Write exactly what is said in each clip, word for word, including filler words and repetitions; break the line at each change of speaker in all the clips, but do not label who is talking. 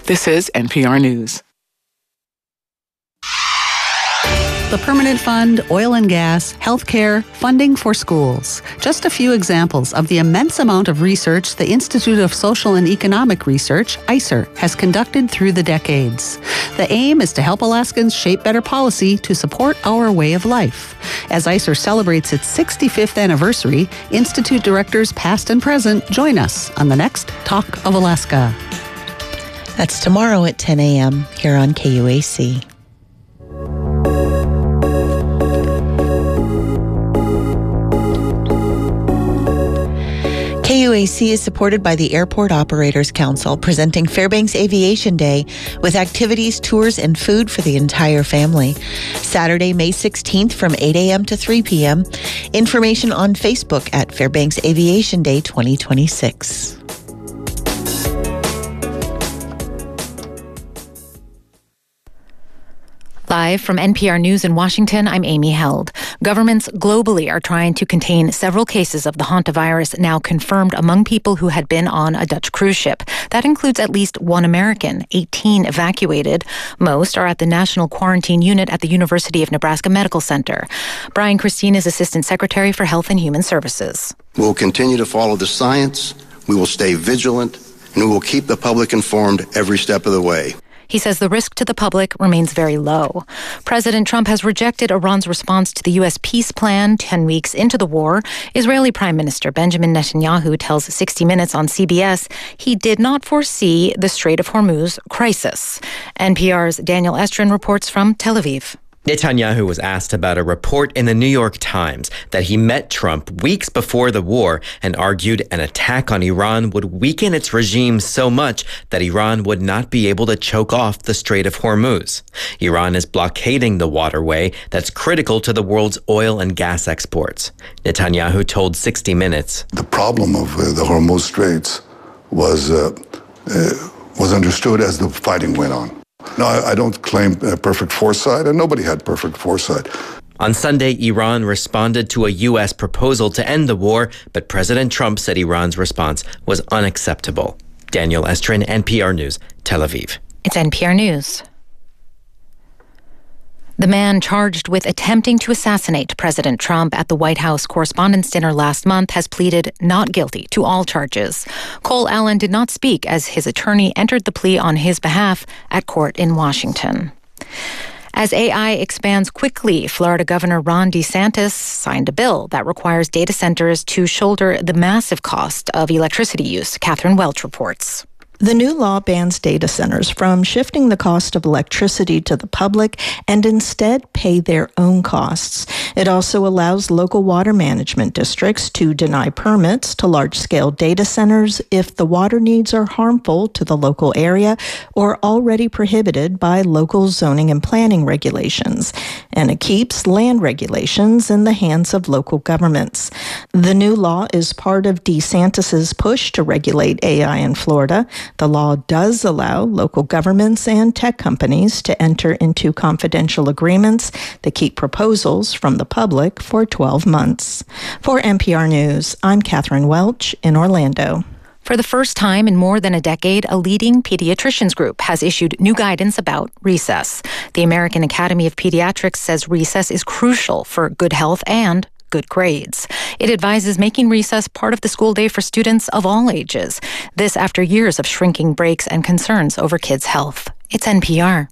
This is N P R News.
The Permanent Fund, oil and gas, healthcare, funding for schools. Just a few examples of the immense amount of research the Institute of Social and Economic Research, I C E R, has conducted through the decades. The aim is to help Alaskans shape better policy to support our way of life. As I C E R celebrates its sixty-fifth anniversary, Institute directors past and present join us on the next Talk of Alaska.
That's tomorrow at ten a.m. here on K U A C. K U A C is supported by the Airport Operators Council, presenting Fairbanks Aviation Day with activities, tours, and food for the entire family. Saturday, May sixteenth from eight a.m. to three p.m. Information on Facebook at Fairbanks Aviation Day twenty twenty-six.
Live from N P R News in Washington, I'm Amy Held. Governments globally are trying to contain several cases of the hantavirus now confirmed among people who had been on a Dutch cruise ship. That includes at least one American, eighteen evacuated. Most are at the National Quarantine Unit at the University of Nebraska Medical Center. Brian Christine is Assistant Secretary for Health and Human Services.
We will continue to follow the science, we will stay vigilant, and we will keep the public informed every step of the way.
He says the risk to the public remains very low. President Trump has rejected Iran's response to the U S peace plan ten weeks into the war. Israeli Prime Minister Benjamin Netanyahu tells sixty minutes on C B S he did not foresee the Strait of Hormuz crisis. N P R's Daniel Estrin reports from Tel Aviv.
Netanyahu was asked about a report in the New York Times that he met Trump weeks before the war and argued an attack on Iran would weaken its regime so much that Iran would not be able to choke off the Strait of Hormuz. Iran is blockading the waterway that's critical to the world's oil and gas exports. Netanyahu told sixty minutes.
The problem of uh, the Hormuz Straits was, uh, uh, was understood as the fighting went on. No, I don't claim uh, perfect foresight, and nobody had perfect foresight.
On Sunday, Iran responded to a U S proposal to end the war, but President Trump said Iran's response was unacceptable. Daniel Estrin, N P R News, Tel Aviv.
It's N P R News. The man charged with attempting to assassinate President Trump at the White House Correspondents' Dinner last month has pleaded not guilty to all charges. Cole Allen did not speak as his attorney entered the plea on his behalf at court in Washington. As A I expands quickly, Florida Governor Ron DeSantis signed a bill that requires data centers to shoulder the massive cost of electricity use. Catherine Welch reports.
The new law bans data centers from shifting the cost of electricity to the public and instead pay their own costs. It also allows local water management districts to deny permits to large-scale data centers if the water needs are harmful to the local area or already prohibited by local zoning and planning regulations. And it keeps land regulations in the hands of local governments. The new law is part of DeSantis's push to regulate A I in Florida. The law does allow local governments and tech companies to enter into confidential agreements that keep proposals from the public for twelve months. For N P R News, I'm Catherine Welch in Orlando.
For the first time in more than a decade, a leading pediatricians group has issued new guidance about recess. The American Academy of Pediatrics says recess is crucial for good health and good grades. It advises making recess part of the school day for students of all ages. This after years of shrinking breaks and concerns over kids' health. It's N P R.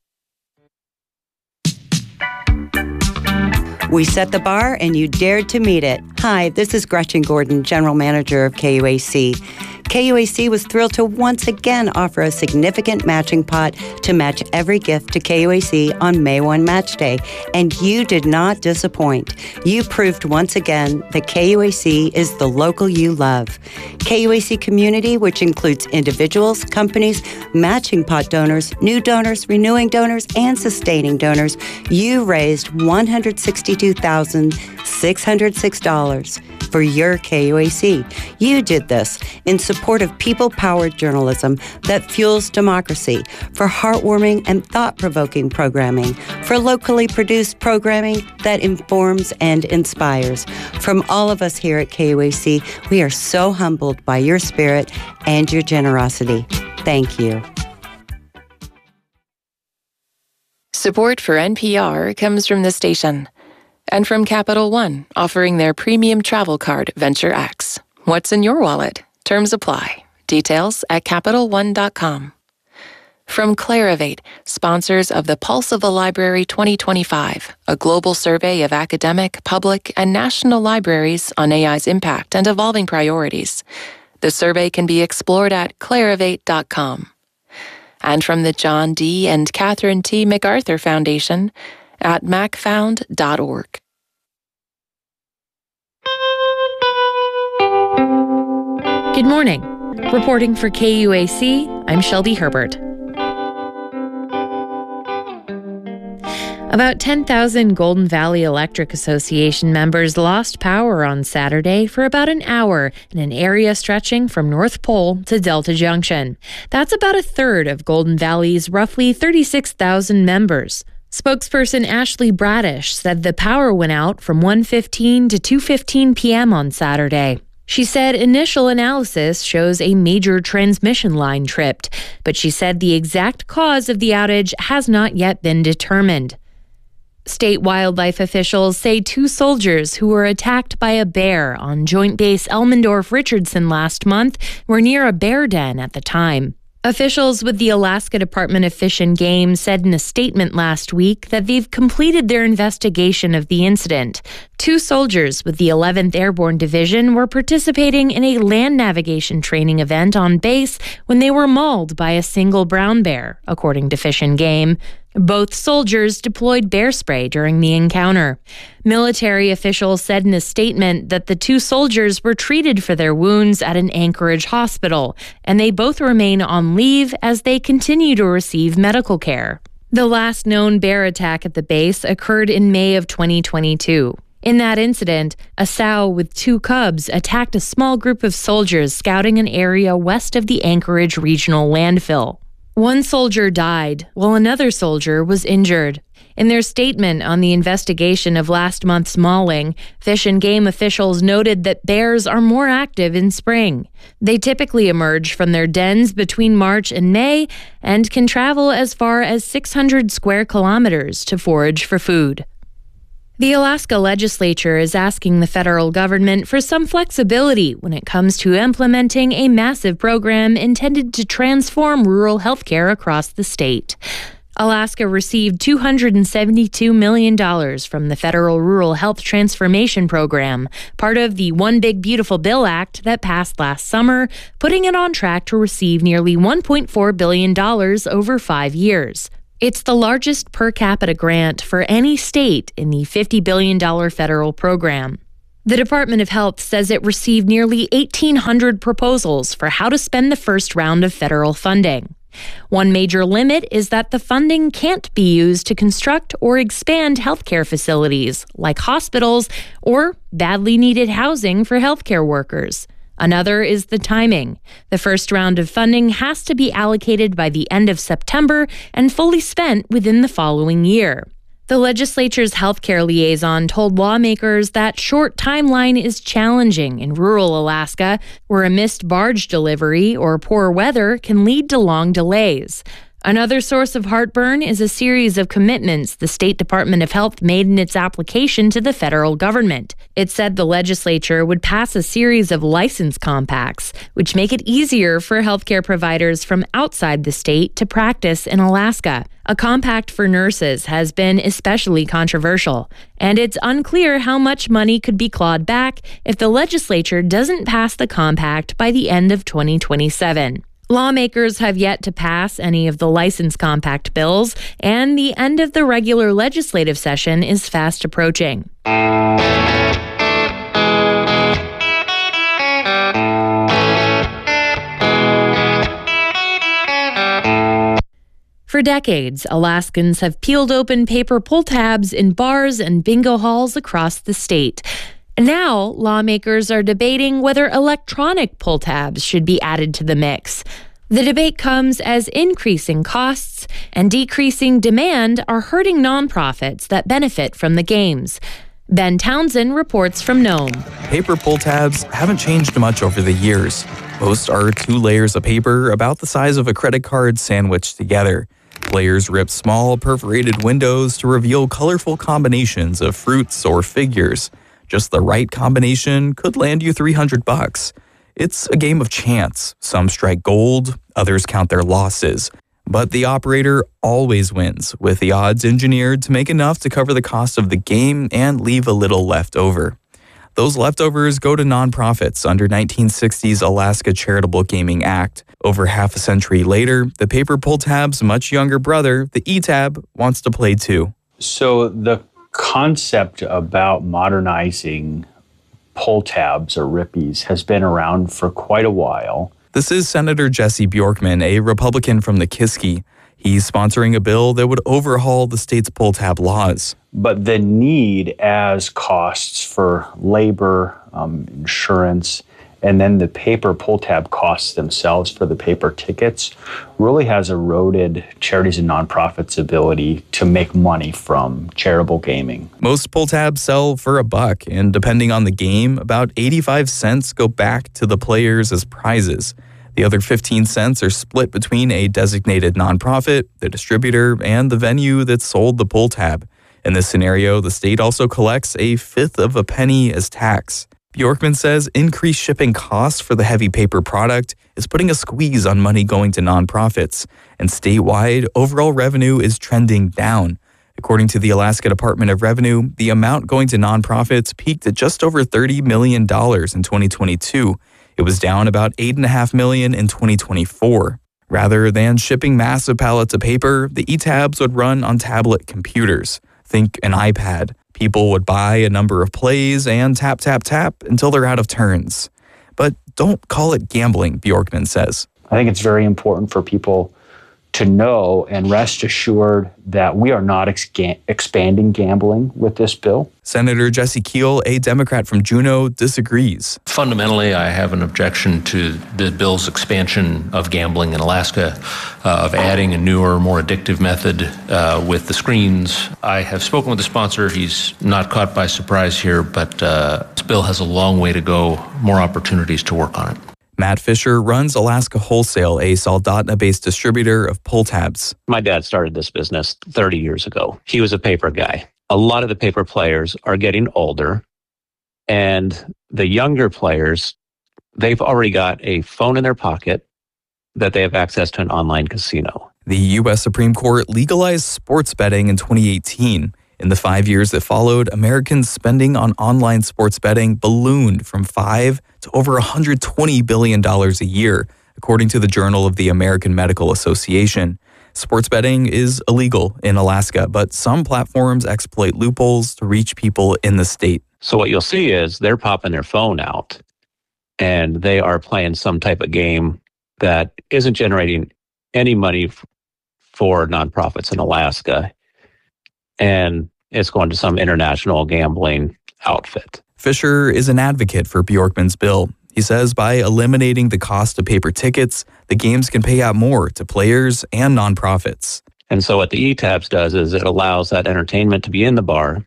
We set the bar and you dared to meet it. Hi, this is Gretchen Gordon, General Manager of K U A C. K U A C was thrilled to once again offer a significant matching pot to match every gift to K U A C on May first Match Day. And you did not disappoint. You proved once again that K U A C is the local you love. K U A C community, which includes individuals, companies, matching pot donors, new donors, renewing donors, and sustaining donors, you raised one hundred sixty-two thousand six hundred six dollars for your K U A C. You did this in support of people-powered journalism that fuels democracy, for heartwarming and thought-provoking programming, for locally produced programming that informs and inspires. From all of us here at K U A C, we are so humbled by your spirit and your generosity. Thank you.
Support for N P R comes from the station and from Capital One, offering their premium travel card, Venture X. What's in your wallet? Terms apply. Details at Capital One dot com. From Clarivate, sponsors of the Pulse of the Library twenty twenty-five, a global survey of academic, public, and national libraries on A I's impact and evolving priorities. The survey can be explored at Clarivate dot com. And from the John D. and Catherine T. MacArthur Foundation at mac found dot org.
Good morning. Reporting for K U A C, I'm Shelby Herbert. About ten thousand Golden Valley Electric Association members lost power on Saturday for about an hour in an area stretching from North Pole to Delta Junction. That's about a third of Golden Valley's roughly thirty-six thousand members. Spokesperson Ashley Bradish said the power went out from one fifteen to two fifteen p.m. on Saturday. She said initial analysis shows a major transmission line tripped, but she said the exact cause of the outage has not yet been determined. State wildlife officials say two soldiers who were attacked by a bear on Joint Base Elmendorf-Richardson last month were near a bear den at the time. Officials with the Alaska Department of Fish and Game said in a statement last week that they've completed their investigation of the incident. Two soldiers with the eleventh Airborne Division were participating in a land navigation training event on base when they were mauled by a single brown bear, according to Fish and Game. Both soldiers deployed bear spray during the encounter. Military officials said in a statement that the two soldiers were treated for their wounds at an Anchorage hospital, and they both remain on leave as they continue to receive medical care. The last known bear attack at the base occurred in May of twenty twenty-two. In that incident, a sow with two cubs attacked a small group of soldiers scouting an area west of the Anchorage Regional Landfill. One soldier died, while another soldier was injured. In their statement on the investigation of last month's mauling, Fish and Game officials noted that bears are more active in spring. They typically emerge from their dens between March and May and can travel as far as six hundred square kilometers to forage for food. The Alaska legislature is asking the federal government for some flexibility when it comes to implementing a massive program intended to transform rural health care across the state. Alaska received two hundred seventy-two million dollars from the Federal Rural Health Transformation Program, part of the One Big Beautiful Bill Act that passed last summer, putting it on track to receive nearly one point four billion dollars over five years. It's the largest per capita grant for any state in the fifty billion dollars federal program. The Department of Health says it received nearly eighteen hundred proposals for how to spend the first round of federal funding. One major limit is that the funding can't be used to construct or expand healthcare facilities, like hospitals or badly needed housing for healthcare workers. Another is the timing. The first round of funding has to be allocated by the end of September and fully spent within the following year. The legislature's healthcare liaison told lawmakers that short timeline is challenging in rural Alaska, where a missed barge delivery or poor weather can lead to long delays. Another source of heartburn is a series of commitments the State Department of Health made in its application to the federal government. It said the legislature would pass a series of license compacts, which make it easier for healthcare providers from outside the state to practice in Alaska. A compact for nurses has been especially controversial, and it's unclear how much money could be clawed back if the legislature doesn't pass the compact by the end of twenty twenty-seven. Lawmakers have yet to pass any of the license compact bills, and the end of the regular legislative session is fast approaching. For decades, Alaskans have peeled open paper pull tabs in bars and bingo halls across the state. Now, lawmakers are debating whether electronic pull tabs should be added to the mix. The debate comes as increasing costs and decreasing demand are hurting nonprofits that benefit from the games. Ben Townsend reports from Nome.
Paper pull tabs haven't changed much over the years. Most are two layers of paper about the size of a credit card sandwiched together. Players rip small perforated windows to reveal colorful combinations of fruits or figures. Just the right combination could land you three hundred bucks. It's a game of chance. Some strike gold, others count their losses. But the operator always wins, with the odds engineered to make enough to cover the cost of the game and leave a little left over. Those leftovers go to nonprofits under nineteen sixties Alaska Charitable Gaming Act. Over half a century later, the paper pull tab's much younger brother, the E-tab, wants to play too.
So the concept about modernizing pull tabs or rippies has been around for quite a while.
This is Senator Jesse Bjorkman, a Republican from the Kiski. He's sponsoring a bill that would overhaul the state's pull tab laws.
But the need as costs for labor, um, insurance, and then the paper pull tab costs themselves for the paper tickets really has eroded charities and nonprofits' ability to make money from charitable gaming.
Most pull tabs sell for a buck, and depending on the game, about eighty-five cents go back to the players as prizes. The other fifteen cents are split between a designated nonprofit, the distributor, and the venue that sold the pull tab. In this scenario, the state also collects a fifth of a penny as tax. Bjorkman says increased shipping costs for the heavy paper product is putting a squeeze on money going to nonprofits, and statewide, overall revenue is trending down. According to the Alaska Department of Revenue, the amount going to nonprofits peaked at just over thirty million dollars in twenty twenty-two. It was down about eight point five million dollars in twenty twenty-four. Rather than shipping massive pallets of paper, the E-tabs would run on tablet computers. Think an iPad. People would buy a number of plays and tap, tap, tap until they're out of turns. But don't call it gambling, Bjorkman says.
I think it's very important for people to know and rest assured that we are not ex- expanding gambling with this bill.
Senator Jesse Keel, a Democrat from Juneau, disagrees.
Fundamentally, I have an objection to the bill's expansion of gambling in Alaska, uh, of adding a newer, more addictive method uh, with the screens. I have spoken with the sponsor. He's not caught by surprise here, but uh, this bill has a long way to go, more opportunities to work on it.
Matt Fisher runs Alaska Wholesale, a Soldotna-based distributor of pull tabs.
My dad started this business thirty years ago. He was a paper guy. A lot of the paper players are getting older, and the younger players, they've already got a phone in their pocket that they have access to an online casino.
The U S Supreme Court legalized sports betting in twenty eighteen. In the five years that followed, Americans' spending on online sports betting ballooned from five to over one hundred twenty billion dollars a year, according to the Journal of the American Medical Association. Sports betting is illegal in Alaska, but some platforms exploit loopholes to reach people in the state.
So what you'll see is they're popping their phone out, and they are playing some type of game that isn't generating any money f- for nonprofits in Alaska. And it's going to some international gambling outfit.
Fisher is an advocate for Bjorkman's bill. He says by eliminating the cost of paper tickets, the games can pay out more to players and nonprofits.
And so what the E-tabs does is it allows that entertainment to be in the bar,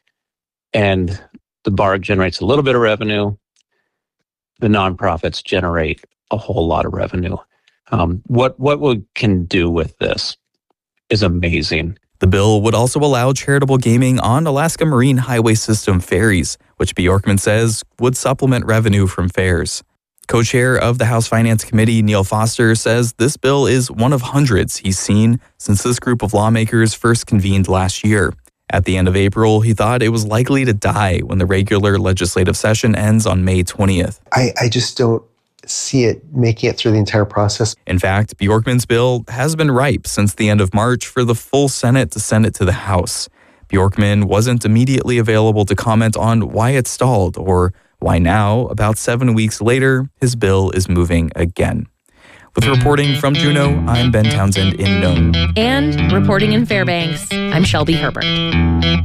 and the bar generates a little bit of revenue. The nonprofits generate a whole lot of revenue. Um, what, what we can do with this is amazing.
The bill would also allow charitable gaming on Alaska Marine Highway System ferries, which Bjorkman says would supplement revenue from fares. Co-chair of the House Finance Committee, Neil Foster, says this bill is one of hundreds he's seen since this group of lawmakers first convened last year. At the end of April, he thought it was likely to die when the regular legislative session ends on May twentieth.
I, I just don't see it making it through the entire process.
In fact, Bjorkman's bill has been ripe since the end of March for the full Senate to send it to the House. Bjorkman wasn't immediately available to comment on why it stalled or why now, about seven weeks later, his bill is moving again. With reporting from Juneau, I'm Ben Townsend in Nome.
And reporting in Fairbanks, I'm Shelby Herbert.